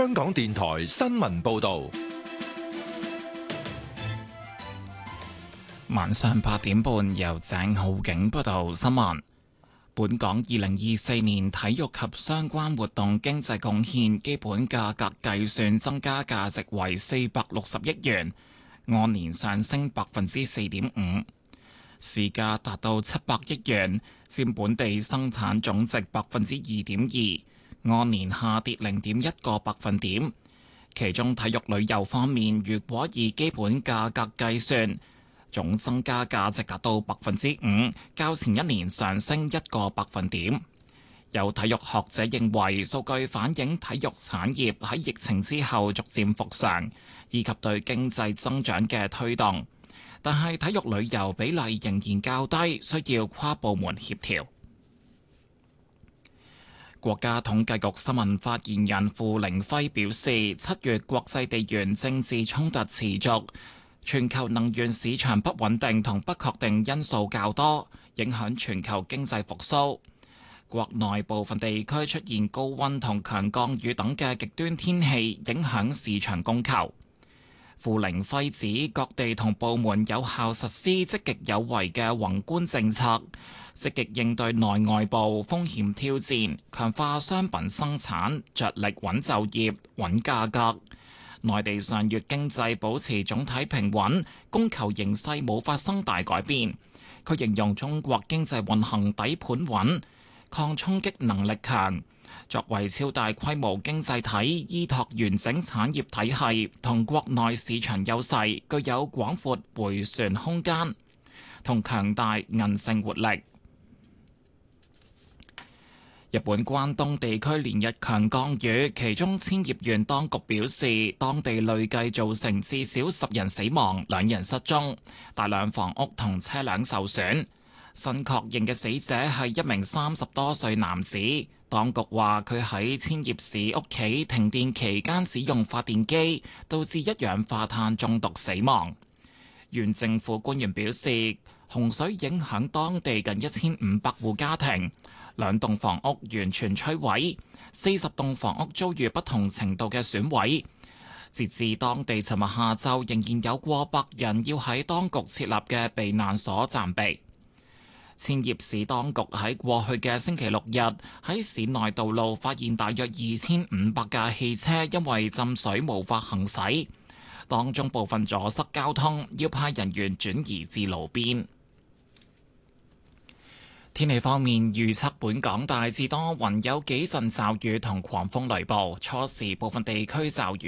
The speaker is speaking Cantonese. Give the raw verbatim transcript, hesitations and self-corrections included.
香港電台新聞報道。 晚上八點半，由鄭浩景報道新聞。本港二零二四年體育及相關活動經濟貢獻基本價格計算增加價值為四百六十億元，按年上升百分之四點五，市價達到七百億元，佔本地生產總值百分之二點二，按年下跌零點一個百分點。其中體育旅遊方面，如果以基本價格計算，總增加價值達到百分之五，較前一年上升一個百分點。有體育學者認為，數據反映體育產業喺疫情之後逐漸復常，以及對經濟增長嘅推動。但係體育旅遊比例仍然較低，需要跨部門協調。國家統計局新聞發言人付凌暉表示，七月國際地緣政治衝突持續，全球能源市場不穩定同不確定因素較多，影響全球經濟復甦。國內部分地區出現高溫同強降雨等嘅極端天氣，影響市場供求。付凌暉指，各地同部門有效實施積極有為嘅宏觀政策，積極應對內外部風險挑戰，強化商品生產，着力穩就業、穩價格。內地上月經濟保持總體平穩，供求形勢冇發生大改變。佢形容中國經濟運行底盤穩，抗衝擊能力強。作為超大規模經濟體，依託完整產業體系同國內市場優勢，具有廣闊迴旋空間同強大韌性活力。日本關東地區連日強降雨，其中千葉縣當局表示，當地累計造成至少十人死亡、兩人失蹤，大量房屋同車輛受損。新確認嘅死者係一名三十多歲男子，當局話佢喺千葉市屋企停電期間使用發電機，導致一氧化碳中毒死亡。縣政府官員表示，洪水影響當地近一千五百戶家庭。兩棟房屋完全摧毀，四十棟房屋遭遇不同程度嘅損毀。截至當地尋日下晝，仍然有過百人要喺當局設立嘅避難所暫避。千葉市當局喺過去嘅星期六日喺市內道路發現大約二千五百架汽車因為浸水無法行駛，當中部分阻塞交通，要派人員轉移至路邊。天氣方面，預測本港大致多雲，有幾陣驟雨同狂風雷暴，初時部分地區驟雨